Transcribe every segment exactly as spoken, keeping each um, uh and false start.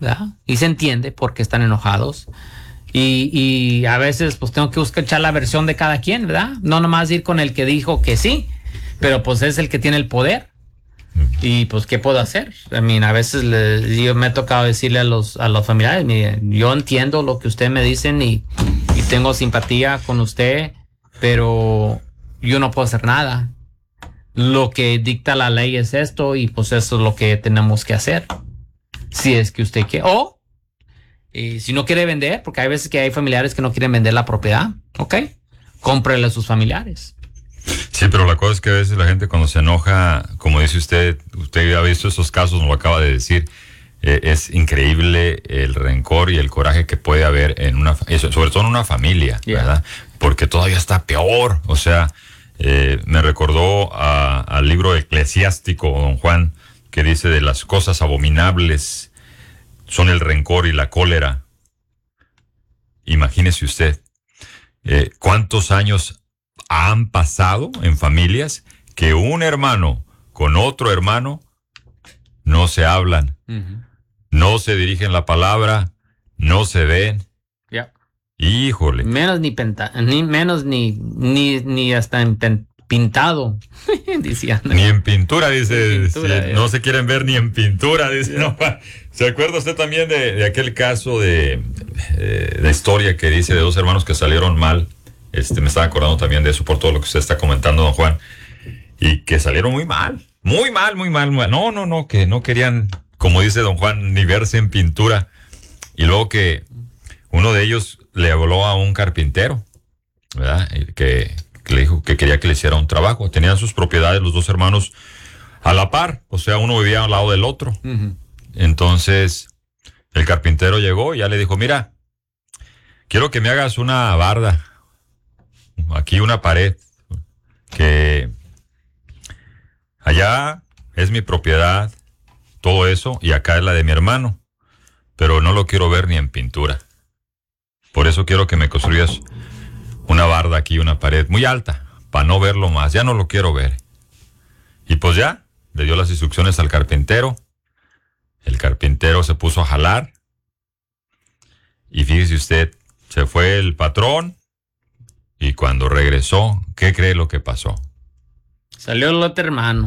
¿verdad? Y se entiende por qué están enojados. Y, y a veces pues tengo que escuchar la versión de cada quien, ¿verdad? No nomás ir con el que dijo que sí, pero pues es el que tiene el poder. Y pues, ¿qué puedo hacer? I mean, a veces le, yo me he tocado decirle a los, a los familiares, mire, yo entiendo lo que ustedes me dicen y, y tengo simpatía con usted, pero yo no puedo hacer nada. Lo que dicta la ley es esto y pues eso es lo que tenemos que hacer. Si es que usted quiere. O, y si no quiere vender, porque hay veces que hay familiares que no quieren vender la propiedad, ¿ok? Cómprele a sus familiares. Sí, pero la cosa es que a veces la gente cuando se enoja, como dice usted, usted ha visto esos casos, nos lo acaba de decir, eh, es increíble el rencor y el coraje que puede haber en una, sobre todo en una familia, yeah. ¿verdad? Porque todavía está peor, o sea, eh, me recordó a, al libro eclesiástico, don Juan, que dice de las cosas abominables son el rencor y la cólera. Imagínese usted, eh, cuántos años han pasado en familias que un hermano con otro hermano no se hablan, uh-huh. no se dirigen la palabra, no se ven. Yeah. Híjole. Menos ni penta, ni menos ni ni ni hasta en pen, pintado, decían. Ni en pintura, dice. En pintura, sí, no se quieren ver ni en pintura, dice. No, ¿se acuerda usted también de, de aquel caso de, eh, de historia que dice de dos hermanos que salieron mal? Este, me estaba acordando también de eso por todo lo que usted está comentando, don Juan, y que salieron muy mal, muy mal, muy mal, muy mal. No, no, no, que no querían, como dice don Juan, ni verse en pintura. Y luego que uno de ellos le habló a un carpintero, ¿verdad? Que, que le dijo que quería que le hiciera un trabajo. Tenían sus propiedades los dos hermanos a la par, o sea, uno vivía al lado del otro. Uh-huh. Entonces, el carpintero llegó y ya le dijo, mira, quiero que me hagas una barda. Aquí una pared que allá es mi propiedad, todo eso, y acá es la de mi hermano, pero no lo quiero ver ni en pintura. Por eso quiero que me construyas una barda aquí, una pared muy alta, para no verlo más, ya no lo quiero ver. Y pues ya, le dio las instrucciones al carpintero, el carpintero se puso a jalar, y fíjese usted, se fue el patrón, y cuando regresó, ¿qué cree lo que pasó? Salió el otro hermano.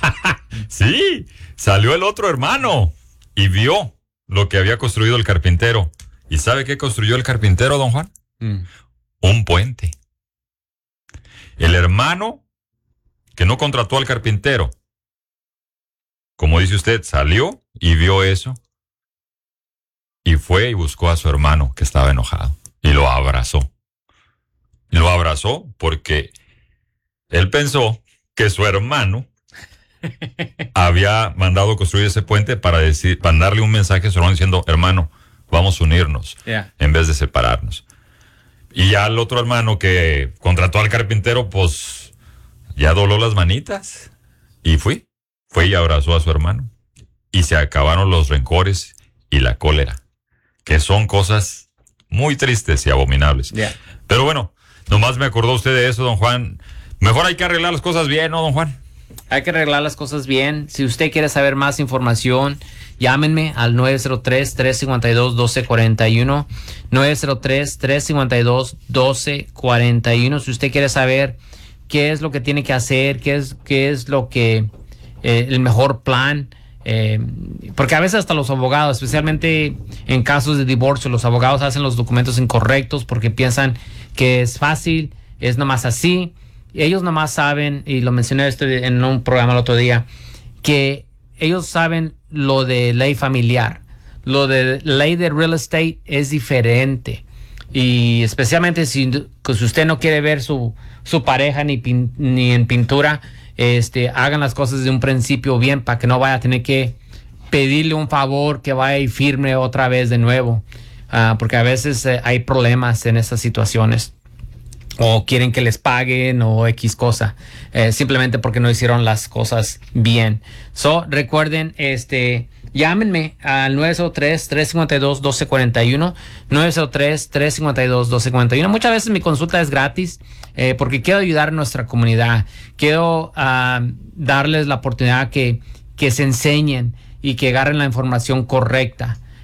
Sí, salió el otro hermano y vio lo que había construido el carpintero. ¿Y sabe qué construyó el carpintero, don Juan? Mm. Un puente. El hermano que no contrató al carpintero, como dice usted, salió y vio eso y fue y buscó a su hermano que estaba enojado y lo abrazó. Lo abrazó porque él pensó que su hermano había mandado construir ese puente para decir, para darle un mensaje a su hermano diciendo, hermano, vamos a unirnos, yeah. en vez de separarnos. Y ya el otro hermano que contrató al carpintero, pues ya dobló las manitas y fue, fue y abrazó a su hermano. Y se acabaron los rencores y la cólera, que son cosas muy tristes y abominables. Yeah. Pero bueno, nomás me acordó usted de eso, don Juan. Mejor hay que arreglar las cosas bien, ¿no, don Juan? Hay que arreglar las cosas bien. Si usted quiere saber más información, llámenme al nueve cero tres, tres cinco dos, uno dos cuatro uno. nueve cero tres, tres cinco dos, uno dos cuatro uno. Si usted quiere saber qué es lo que tiene que hacer, qué es, qué es lo que, eh, el mejor plan. Eh, porque a veces hasta los abogados, especialmente en casos de divorcio, los abogados hacen los documentos incorrectos porque piensan que es fácil, es nomás así. Ellos nomás saben, y lo mencioné esto en un programa el otro día, que ellos saben lo de ley familiar. Lo de ley de real estate es diferente. Y especialmente si, si usted no quiere ver su, su pareja ni, pin, ni en pintura, este, hagan las cosas de un principio bien para que no vaya a tener que pedirle un favor que vaya y firme otra vez de nuevo. Uh, porque a veces eh, hay problemas en esas situaciones. O quieren que les paguen o X cosa, eh, simplemente porque no hicieron las cosas bien. So, recuerden, este, llámenme al nueve cero tres, tres cinco dos, uno dos cuatro uno, nueve cero tres, tres cinco dos, uno dos cuatro uno. Muchas veces mi consulta es gratis eh, porque quiero ayudar a nuestra comunidad. Quiero uh, darles la oportunidad que, que se enseñen y que agarren la información correcta.